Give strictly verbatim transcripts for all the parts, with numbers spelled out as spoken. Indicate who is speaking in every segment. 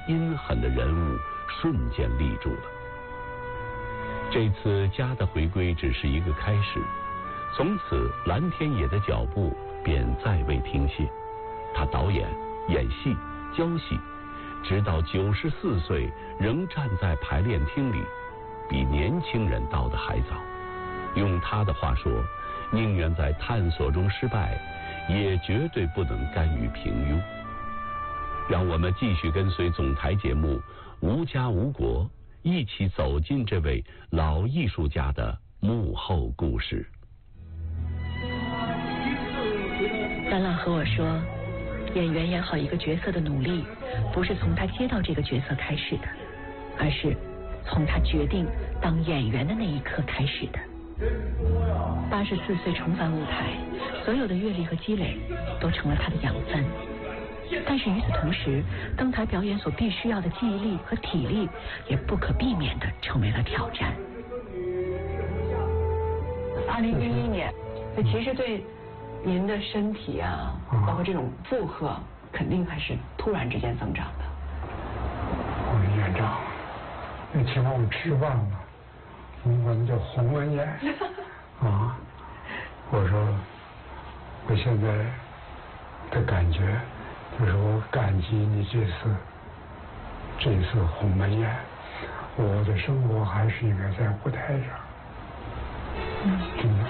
Speaker 1: 阴狠的人物瞬间立住了。这次家的回归只是一个开始，从此蓝天野的脚步便再未停歇。他导演、演戏、教戏，直到九十四岁仍站在排练厅里，比年轻人到的还早。用他的话说，宁愿在探索中失败，也绝对不能甘于平庸。让我们继续跟随总台节目《无家无国》，一起走进这位老艺术家的幕后故事。
Speaker 2: 蓝老和我说，演员演好一个角色的努力，不是从他接到这个角色开始的，而是从他决定当演员的那一刻开始的。八十四岁重返舞台，所有的阅历和积累都成了他的养分。但是与此同时，登台表演所必须要的记忆力和体力，也不可避免地成为了挑战。
Speaker 3: 二零一一年，这其实对您的身体啊，包括这种负荷，肯定还是突然之间增长的。
Speaker 4: 我们院长，那请我们吃饭了，我们管那叫鸿门宴啊。我说，我现在的感觉就是我感激你这次这次鸿门宴，我的生活还是应该在舞台上。嗯，真的。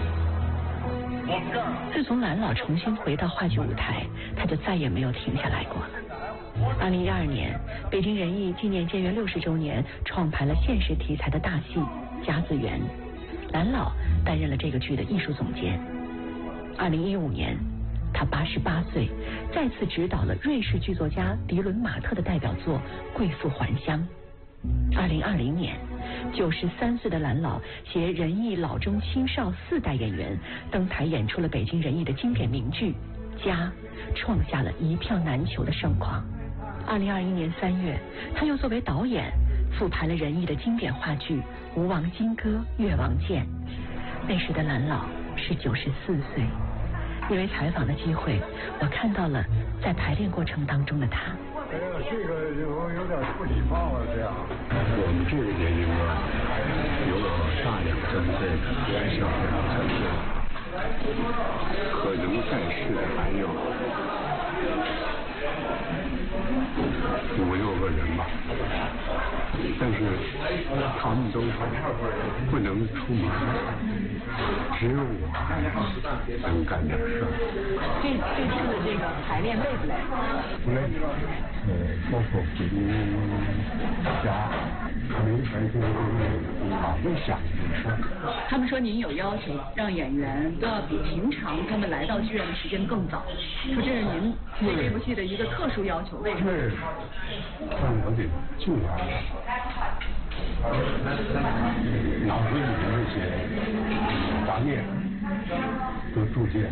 Speaker 2: 自从蓝老重新回到话剧舞台，他就再也没有停下来过了。二零一二年，北京人艺纪念建园六十周年，创排了现实题材的大戏《甲子园》，蓝老担任了这个剧的艺术总监。二零一五年，他八十八岁，再次执导了瑞士剧作家迪伦马特的代表作《贵妇还乡》。二零二零年，九十三岁的蓝老携人艺老中青少四代演员登台演出了北京人艺的经典名剧《家》，创下了一票难求的盛况。二零二一年三月，他又作为导演复排了人艺的经典话剧《吴王金戈越王剑》。那时的蓝老是九十四岁。因为采访的机会，我看到了在排练过程当中的他。
Speaker 4: 哎呀，这个有有点不礼貌了，这样。
Speaker 5: 我们这个年龄啊，有大量针对小孩子的，可能在世的还有五六个人吧，但是他们都不能出门，只有我能干点事。
Speaker 3: 这这次的这个排练累不累？
Speaker 5: 不累，呃，包括回家，没事就老会想这事儿。
Speaker 3: 他们说您有要求，让演员都要比平常他们来到剧院的时间更早，说这是您对这部戏的一个特殊要求，为什么？
Speaker 5: 但我得尽量脑子里的那些杂念都逐渐。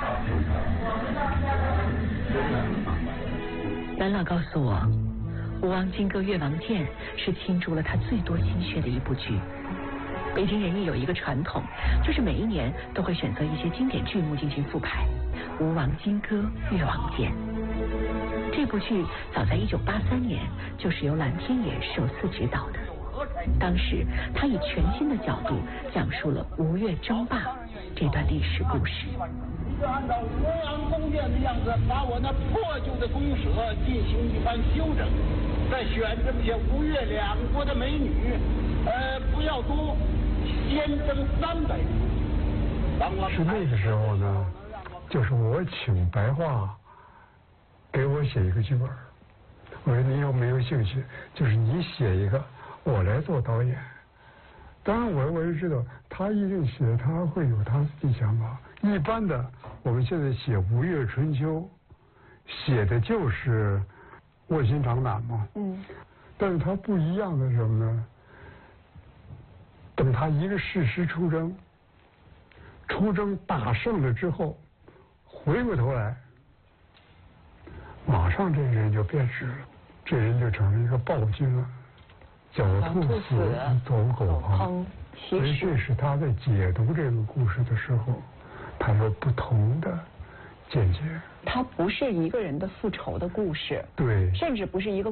Speaker 2: 蓝老告诉我，《吴王金戈越王剑》是倾注了他最多心血的一部剧。北京人艺有一个传统，就是每一年都会选择一些经典剧目进行复排，《吴王金戈越王剑》这部剧早在一九八三年就是由蓝天野首次执导的。当时他以全新的角度讲述了吴越争霸这段历史故事。
Speaker 6: 就按照吴王宫殿的样子，把我那破旧的公舍进行一番修整，再选这么些吴越两国的美女，呃，不要多，先征三百人。
Speaker 4: 是那个时候呢，就是我请白桦给我写一个剧本，我说你有没有兴趣？就是你写一个，我来做导演。当然我我就知道他一定写，他会有他自己想法。一般的我们现在写吴越春秋，写的就是卧薪尝胆嘛。嗯。但是他不一样的是什么呢？等他一个事实出征，出征打胜了之后，回过头来。马上这个人就变质了，这人就成了一个暴君了，狡兔死，走狗烹。所以这是他在解读这个故事的时候，他有不同的见解。
Speaker 3: 它不是一个人的复仇的故事，
Speaker 4: 对，
Speaker 3: 甚至不是一个